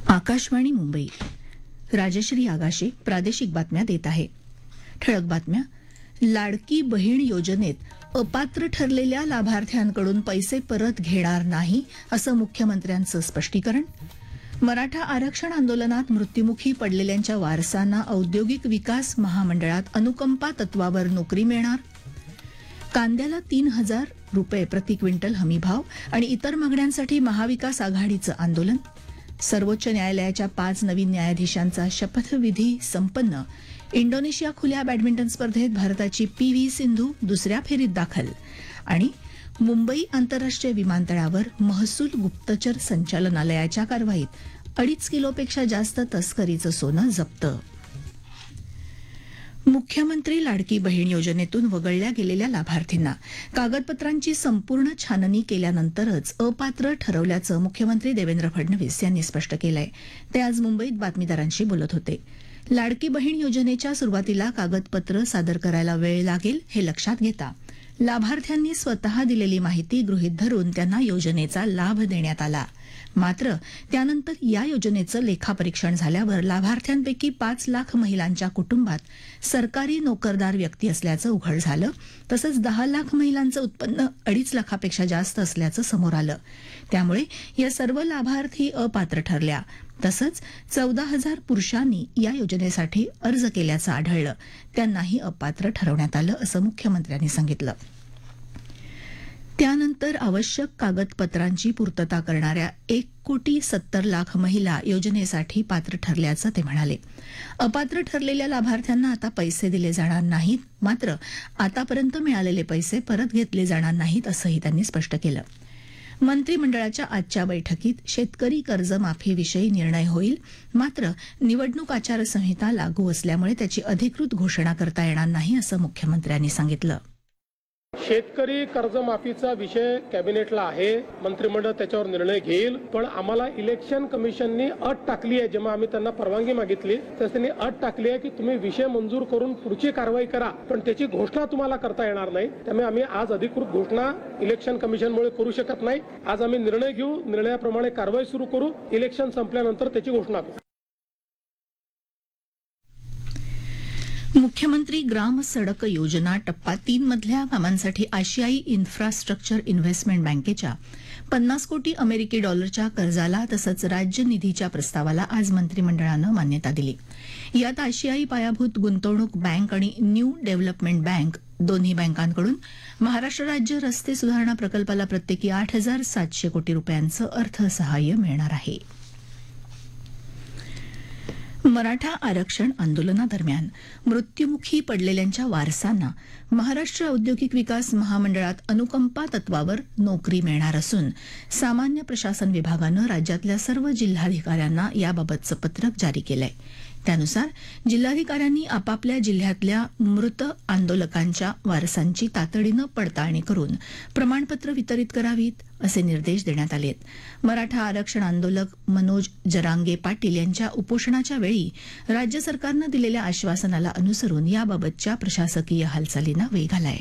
आकाशवाणी मुंबई. राजश्री आगाशे प्रादेशिक बातम्या देत आहे. ठळक बातम्या. लाडकी बहीण योजनेत अपात्र ठरलेल्या लाभार्थ्यांकडून पैसे परत घेणार नाही असं मुख्यमंत्र्यांचं स्पष्टीकरण. मराठा आरक्षण आंदोलनात मृत्युमुखी पडलेल्यांच्या वारसांना औद्योगिक विकास महामंडळात अनुकंपा तत्वावर नोकरी मिळणार. कांद्याला 3,000 रुपये प्रति क्विंटल हमीभाव आणि इतर मागण्यांसाठी महाविकास आघाडीचं आंदोलन. सर्वोच्च न्यायालयाच्या 5 नवीन न्यायाधीशांचा शपथविधी संपन्न. इंडोनेशिया खुल्या बॅडमिंटन स्पर्धेत भारताची पी.व्ही. सिंधू दुसऱ्या फेरीत दाखल. आणि मुंबई आंतरराष्ट्रीय विमानतळावर महसूल गुप्तचर संचालनालयाच्या कारवाईत 2.5 किलोपेक्षा जास्त तस्करीचं सोनं जप्त. मुख्यमंत्री लाडकी बहीण योजनेतून वगळल्या गेलेल्या लाभार्थींना कागदपत्रांची संपूर्ण छाननी केल्यानंतरच अपात्र ठरवल्याचं मुख्यमंत्री देवेंद्र फडणवीस यांनी स्पष्ट केलंय. ते आज मुंबईत बातमीदारांशी बोलत होते. लाडकी बहीण योजनेच्या सुरुवातीला कागदपत्र सादर करायला वेळ लागेल हे लक्षात घेता लाभार्थ्यांनी स्वतः दिलेली माहिती गृहीत धरून त्यांना योजनेचा लाभ देण्यात आला. मात्र त्यानंतर या योजनेचं लेखापरीक्षण झाल्यावर लाभार्थ्यांपैकी 5 लाख महिलांच्या कुटुंबात सरकारी नोकरदार व्यक्ती असल्याचं उघड झालं. तसंच 10 लाख महिलांचं उत्पन्न 2.5 लाखापेक्षा जास्त असल्याचं समोर आलं. त्यामुळे या सर्व लाभार्थी अपात्र ठरल्या. तसंच 14,000 पुरुषांनी या योजनेसाठी अर्ज केल्याचं आढळलं. त्यांनाही अपात्र ठरवण्यात आलं असं मुख्यमंत्र्यांनी सांगितलं. त्यानंतर आवश्यक कागदपत्रांची पूर्तता करणाऱ्या 1,70,00,000 महिला योजनेसाठी पात्र ठरल्याचं ते म्हणाले. अपात्र ठरलेल्या लाभार्थ्यांना आता पैसे दिले जाणार नाहीत. मात्र आतापर्यंत मिळालेले पैसे परत घेतले जाणार नाहीत असंही त्यांनी स्पष्ट केलं. मंत्रिमंडळाच्या आजच्या बैठकीत शेतकरी कर्जमाफीविषयी निर्णय होईल. मात्र निवडणूक आचारसंहिता लागू असल्यामुळे त्याची अधिकृत घोषणा करता येणार नाही असं मुख्यमंत्र्यांनी सांगितलं. शेतकरी कर्जमाफीचा विषय कॅबिनेटला आहे. मंत्रिमंडळ त्याच्यावर निर्णय घेईल. पण आम्हाला इलेक्शन कमिशननी अट टाकली आहे. जेव्हा आम्ही त्यांना परवानगी मागितली तर त्यांनी अट टाकली आहे की तुम्ही विषय मंजूर करून पुढची कारवाई करा, पण त्याची घोषणा तुम्हाला करता येणार नाही. त्यामुळे आम्ही आज अधिकृत घोषणा इलेक्शन कमिशनमुळे करू शकत नाही. आज आम्ही निर्णय घेऊ, निर्णयाप्रमाणे कारवाई सुरू करू. इलेक्शन संपल्यानंतर त्याची घोषणा करू. मुख्यमंत्री ग्राम सडक योजना टप्पा 3 मधल्या कामांसाठी आशियाई इन्फ्रास्ट्रक्चर इन्व्हेस्टमेंट बँकेच्या 50 कोटी अमेरिकी डॉलरच्या कर्जाला तसंच राज्य निधीच्या प्रस्तावाला आज मंत्रिमंडळानं मान्यता दिली. यात आशियाई पायाभूत गुंतवणूक बँक आणि न्यू डेव्हलपमेंट बँक दोन्ही बँकांकडून महाराष्ट्र राज्य रस्ते सुधारणा प्रकल्पाला प्रत्येकी 8,700 कोटी रुपयांचं अर्थसहाय्य मिळणार आहे. मराठा आरक्षण आंदोलनादरम्यान मृत्युमुखी पडलेल्यांच्या वारसांना महाराष्ट्र औद्योगिक विकास महामंडळात अनुकंपा तत्वावर नोकरी मिळणार असून सामान्य प्रशासन विभागानं राज्यातल्या सर्व जिल्हाधिकाऱ्यांना याबाबतचं पत्रक जारी केलंय. त्यानुसार जिल्हाधिकाऱ्यांनी आपापल्या जिल्ह्यातल्या मृत आंदोलकांच्या वारसांची तातडीनं पडताळणी करून प्रमाणपत्र वितरित करावीत असे निर्देश देण्यात आलेत. मराठा आरक्षण आंदोलक मनोज जरांगे पाटील यांच्या उपोषणाच्या वेळी राज्य सरकारनं दिलेल्या आश्वासनाला अनुसरून याबाबतच्या प्रशासकीय हालचालींना वेग आलाय.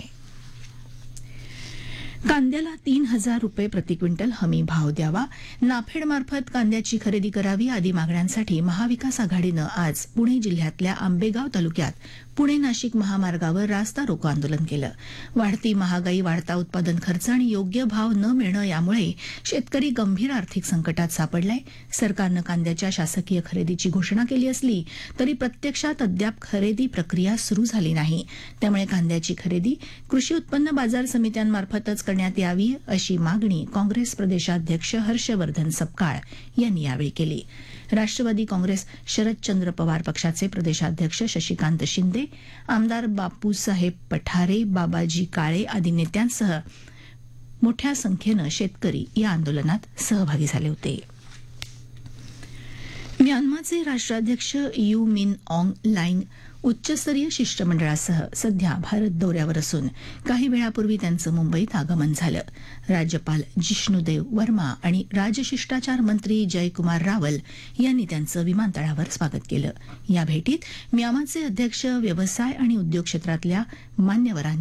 कांद्याला 3,000 रुपये प्रति क्विंटल हमी भाव द्यावा, नाफेडमार्फत कांद्याची खरेदी करावी आदी मागण्यांसाठी महाविकास आघाडीनं आज पुणे जिल्ह्यातल्या आंबेगाव तालुक्यात पुणे नाशिक महामार्गावर रास्ता रोको आंदोलन केलं. वाढती महागाई, वाढता उत्पादन खर्च आणि योग्य भाव न मिळणं यामुळे शेतकरी गंभीर आर्थिक संकटात सापडलाय. सरकारनं कांद्याच्या शासकीय खरेदीची घोषणा केली असली तरी प्रत्यक्षात अद्याप खरेदी प्रक्रिया सुरू झाली नाही. त्यामुळे कांद्याची खरेदी कृषी उत्पन्न बाजार समित्यांमार्फतच करण्यात यावी अशी मागणी काँग्रेस प्रदेशाध्यक्ष हर्षवर्धन सपकाळ यांनी यावेळी केली. राष्ट्रवादी काँग्रेस शरदचंद्र पवार पक्षाचे प्रदेशाध्यक्ष शशिकांत शिंदे, आमदार बापूसाहेब पठारे, बाबाजी काळे आदी नेत्यांसह मोठ्या संख्येनं शेतकरी या आंदोलनात सहभागी झाले होते. म्यानमारचे राष्ट्राध्यक्ष यू मिन ऑंग लाईंग उच्चस्तरीय शिष्टमंडळासह सध्या भारत दौऱ्यावर असून काही वेळापूर्वी त्यांचं मुंबईत आगमन झालं. राज्यपाल जिष्णुदेव वर्मा आणि राजशिष्टाचार मंत्री जयकुमार रावल यांनी त्यांचं विमानतळावर स्वागत केलं. या भेटीत म्यानमारचे अध्यक्ष, व्यवसाय आणि उद्योग क्षेत्रातल्या मान्यवरांनी